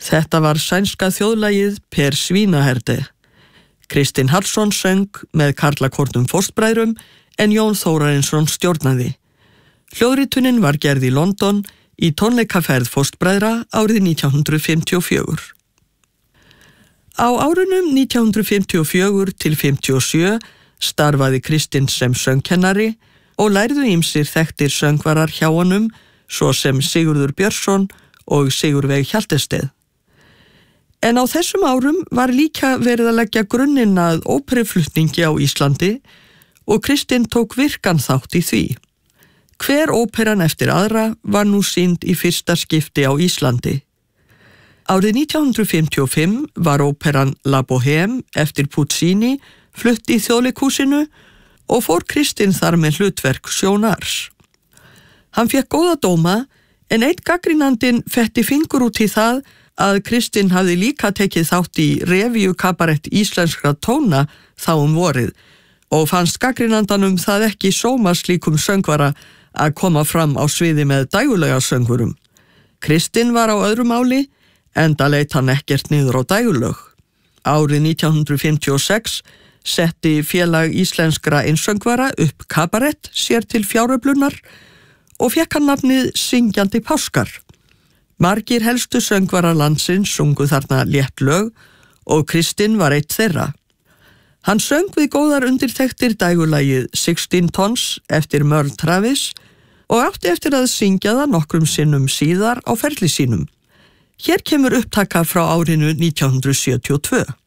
Þetta var sænska þjóðlagið Per Svinaherde. Kristinn Hallsson söng með karlakórnum Fóstbræðrum en Jón Þórarinsson stjórnaði. Hljóðritunin var gerð í London í tónleikaferð Fóstbræðra árið 1954. Á árunum 1954 til 57 starfaði Kristinn sem söngkennari og lærðu ýmsir þekktir söngvarar hjá honum, svo sem Sigurður Björnsson og Sigurveig Hjaltested. En á þessum árum var líka verið að leggja grunninn að óperuflutningi á Íslandi og Kristinn tók virkan þátt í því. Hver óperan eftir aðra var nú sýnd í fyrsta skipti á Íslandi. Árið 1955 var óperan La Bohème eftir Puccini flutt í Þjóðleikhúsinu og fór Kristinn þar með hlutverk Sjónars. Hann fékk góða dóma en einn gagnrýnandinn fetti fingur út í það að Kristinn hafði líka tekið þátt í revíukabarett íslenskra tóna þá vorið og fannst gagnrýnandanum það ekki sóma slíkum söngvara að koma fram á sviði með dægulega söngvurum. Kristinn var á öðru máli, enda leit hann ekkert niður á dægulög. Árið 1956 setti Félag íslenskra einsöngvara upp kabarett sér til fjáröflunar og fékk hann nafnið Syngjandi páskar. Margir helstu söngvarar landsins sungu þarna létt lög og Kristinn var einn þeirra. Hann söng við góðar undirtektir dægulagið 16 Tons eftir Merle Travis og átti eftir að syngja það nokkrum sinnum síðar á ferli sínum. Hér kemur upptaka frá árinu 1972.